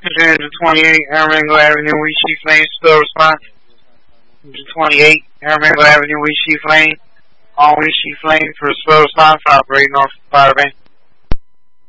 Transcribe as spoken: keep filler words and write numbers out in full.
Engine twenty-eight, Aramingo Avenue, West Sheaf Lane, still response. Engine twenty-eight, Aramingo Avenue, West Sheaf Lane, on West Sheaf Lane for spill response, operating off Fire Bank.